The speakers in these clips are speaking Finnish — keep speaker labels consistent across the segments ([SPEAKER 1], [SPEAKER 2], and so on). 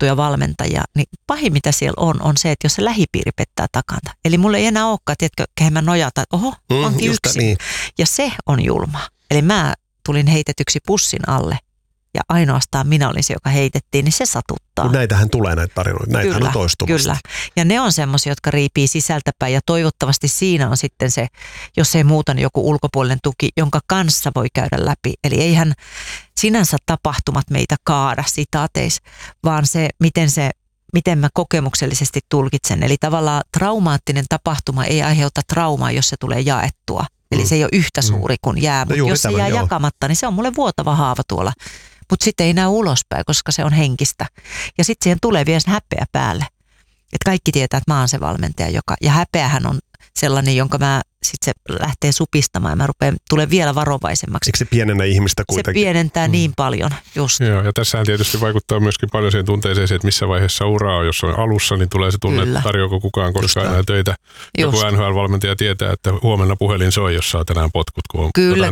[SPEAKER 1] tuttuja valmentajia, niin pahin mitä siellä on se, että jos se lähipiiri pettää takanta. Eli mulla ei enää olekaan, tiedätkö, kehen mä nojata, että oho, onkin yksin. Niin. Ja se on julma. Eli mä tulin heitetyksi pussin alle ja ainoastaan minä olin se, joka heitettiin, niin se satuttaa.
[SPEAKER 2] Mutta näitähän tulee näitä tarinoita, näitähän on toistuvasti. Kyllä,
[SPEAKER 1] ja ne on semmoisia, jotka riipii sisältäpäin ja toivottavasti siinä on sitten se, jos ei muuta, niin joku ulkopuolinen tuki, jonka kanssa voi käydä läpi. Eli eihän sinänsä tapahtumat meitä kaada sitaateis, vaan se, miten mä kokemuksellisesti tulkitsen. Eli tavallaan traumaattinen tapahtuma ei aiheuta traumaa, jos se tulee jaettua. Eli se ei ole yhtä suuri kuin jää, mutta jos se jää jakamatta, niin se on mulle vuotava haava tuolla. Mutta sitten ei näy ulospäin, koska se on henkistä. Ja sitten siihen tulee vielä häpeä päälle. Että kaikki tietää, että mä oon se valmentaja, ja häpeähän on sellainen, jonka mä sitten se lähtee supistamaan ja mä tulen vielä varovaisemmaksi.
[SPEAKER 2] Eikö se pienennä ihmistä kuitenkin?
[SPEAKER 1] Se pienentää niin paljon, just.
[SPEAKER 3] Joo, ja tässähän tietysti vaikuttaa myöskin paljon siihen tunteeseen, että missä vaiheessa uraa on. Jos on alussa, niin tulee se tunne, että tarjoako kukaan koskaan enää töitä. Joku NHL-valmentaja tietää, että huomenna puhelin soi, jos saat enää potkut, kun on
[SPEAKER 1] kyllä,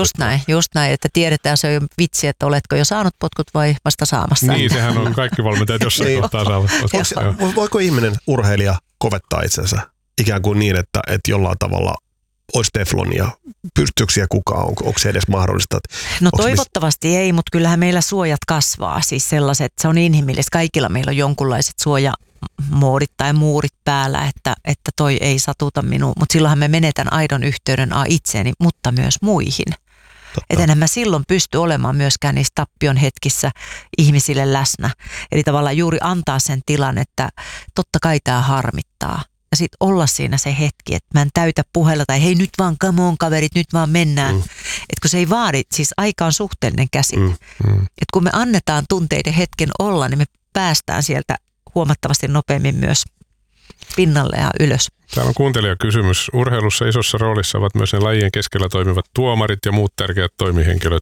[SPEAKER 1] just näin, että tiedetään se on vitsi, että oletko jo saanut potkut vai vasta saamassa.
[SPEAKER 3] Niin, sehän on kaikki valmentajat jossain kohtaa saavat potkut.
[SPEAKER 2] Voiko ihminen, urheilija, kovettaa itsensä ikään kuin niin, että jollain tavalla olisi teflonia? Pystyykö siellä kukaan? Onko se edes mahdollista?
[SPEAKER 1] No toivottavasti ei, mutta kyllähän meillä suojat kasvaa. Siis sellaiset, se on inhimillistä. Kaikilla meillä on jonkunlaiset suojamoodit tai muurit päällä, että toi ei satuta minua. Mutta silloinhan me menetän aidon yhteyden itseeni, mutta myös muihin. Että enhän mä silloin pysty olemaan myöskään niissä tappion hetkissä ihmisille läsnä. Eli tavallaan juuri antaa sen tilan, että totta kai tämä harmittaa. Ja sitten olla siinä se hetki, että mä en täytä puhella tai hei nyt vaan come on kaverit, nyt vaan mennään. Että kun se ei vaadi, siis aika on suhteellinen käsite. Että kun me annetaan tunteiden hetken olla, niin me päästään sieltä huomattavasti nopeammin myös pinnalle ja ylös.
[SPEAKER 3] Täällä on kuuntelijakysymys. Urheilussa isossa roolissa ovat myös ne lajien keskellä toimivat tuomarit ja muut tärkeät toimihenkilöt.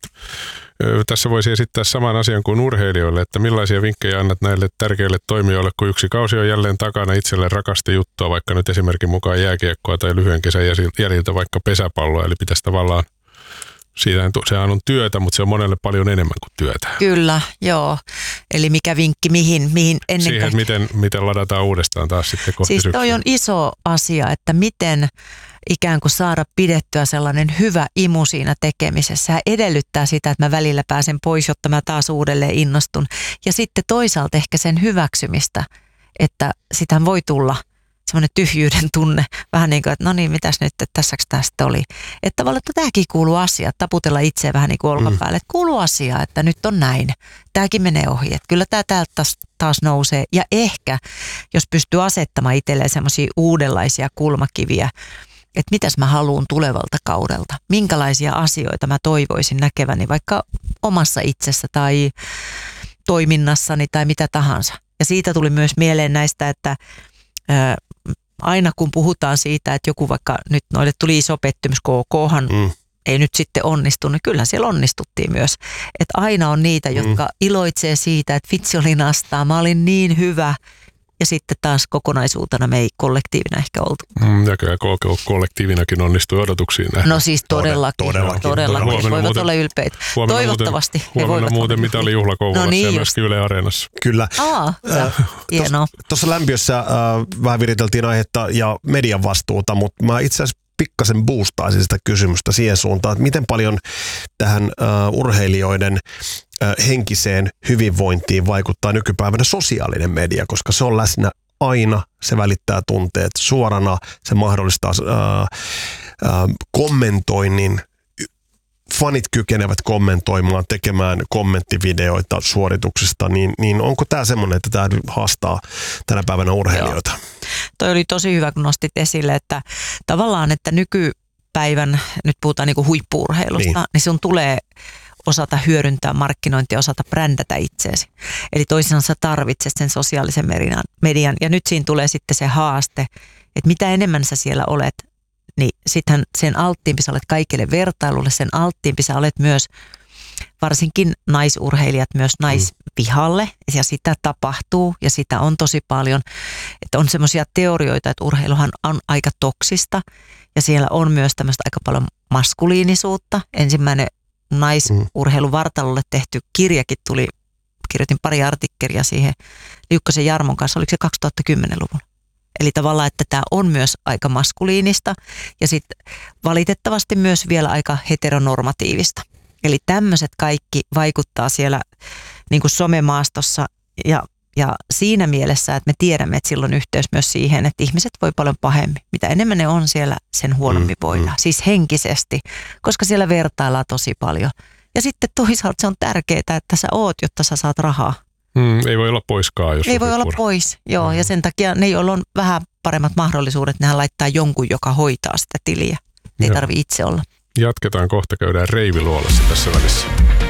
[SPEAKER 3] Tässä voisi esittää saman asian kuin urheilijoille, että millaisia vinkkejä annat näille tärkeille toimijoille, kun yksi kausi on jälleen takana itselle rakasti juttua, vaikka nyt esimerkin mukaan jääkiekkoa tai lyhyen kesän jäljiltä vaikka pesäpalloa, eli pitäisi tavallaan, sehän on työtä, mutta se on monelle paljon enemmän kuin työtä.
[SPEAKER 1] Kyllä, joo. Eli mikä vinkki mihin ennen
[SPEAKER 3] siihen, miten ladataan uudestaan taas sitten kohti
[SPEAKER 1] siis toi on iso asia, että miten ikään kuin saada pidettyä sellainen hyvä imu siinä tekemisessä. Sehän edellyttää sitä, että mä välillä pääsen pois, jotta mä taas uudelleen innostun. Ja sitten toisaalta ehkä sen hyväksymistä, että sitähän voi tulla semmoinen tyhjyyden tunne. Vähän niin kuin, että no niin, mitäs nyt, että tässäks tästä oli. Että tavallaan, että tämäkin kuuluu asiaan, taputella itseä vähän niin kuin olkapäälle. Että kuuluu asiaan, että nyt on näin. Tämäkin menee ohi. Että kyllä tämä täältä taas nousee. Ja ehkä, jos pystyy asettamaan itselleen semmoisia uudenlaisia kulmakiviä, että mitäs mä haluan tulevalta kaudelta. Minkälaisia asioita mä toivoisin näkeväni vaikka omassa itsessä tai toiminnassani tai mitä tahansa. Ja siitä tuli myös mieleen näistä, että aina kun puhutaan siitä, että joku vaikka nyt noille tuli iso pettymys, KKhan ei nyt sitten onnistunut, niin kyllähän siellä onnistuttiin myös. Että aina on niitä, jotka iloitsee siitä, että vitsi oli nastaa, mä olin niin hyvä. Ja sitten taas kokonaisuutena me ei kollektiivina ehkä oltu.
[SPEAKER 3] Ja kyllä kollektiivinakin onnistui odotuksiin nähdä.
[SPEAKER 1] No siis todellakin. Voivat olla ylpeitä. Toivottavasti.
[SPEAKER 3] Huomenna muuten mitalijuhlakouvolassa no niin, ja myöskin Yle Areenassa.
[SPEAKER 2] Kyllä.
[SPEAKER 1] Hienoa.
[SPEAKER 2] Tuossa lämpiössä vähän viriteltiin aihetta ja median vastuuta, mutta mä itse asiassa pikkasen boostaisin sitä kysymystä siihen suuntaan, että miten paljon tähän urheilijoiden henkiseen hyvinvointiin vaikuttaa nykypäivänä sosiaalinen media, koska se on läsnä aina, se välittää tunteet suorana, se mahdollistaa kommentoinnin, fanit kykenevät kommentoimaan, tekemään kommenttivideoita suorituksista, niin onko tämä semmoinen, että tämä haastaa tänä päivänä urheilijoita? Joo.
[SPEAKER 1] Toi oli tosi hyvä, kun nostit esille, että tavallaan, että nykypäivän, nyt puhutaan niinku huippu-urheilusta, niin sun tulee osata hyödyntää markkinointia, osata brändätä itseesi. Eli toisinaan sä tarvitset sen sosiaalisen median. Ja nyt siinä tulee sitten se haaste, että mitä enemmän sä siellä olet, niin sittenhän sen alttiimpi sä olet kaikille vertailulle, sen alttiimpi sä olet myös varsinkin naisurheilijat myös naisvihalle. Ja sitä tapahtuu ja sitä on tosi paljon. Että on semmoisia teorioita, että urheiluhan on aika toksista ja siellä on myös tämmöistä aika paljon maskuliinisuutta. Ensimmäinen naisurheiluvartalolle tehty kirjakin tuli kirjoitin pari artikkelia siihen Liukkosen Jarmon kanssa, oliko se 2010-luvulla. Eli tavallaan, että tämä on myös aika maskuliinista ja sitten valitettavasti myös vielä aika heteronormatiivista. Eli tämmöiset kaikki vaikuttaa siellä niin kuin somemaastossa ja siinä mielessä, että me tiedämme, että silloin on yhteys myös siihen, että ihmiset voi paljon pahemmin. Mitä enemmän ne on siellä, sen huonommin voidaan. Siis henkisesti, koska siellä vertaillaan tosi paljon. Ja sitten toisaalta se on tärkeää, että sä oot, jotta sä saat rahaa.
[SPEAKER 3] Ei voi olla poiskaan, jos
[SPEAKER 1] ei voi olla pois, joo. Ja sen takia ne, joilla on vähän paremmat mahdollisuudet, nehän laittaa jonkun, joka hoitaa sitä tiliä. Ei tarvitse itse olla.
[SPEAKER 3] Jatketaan kohta, käydään Reiviluolassa tässä välissä.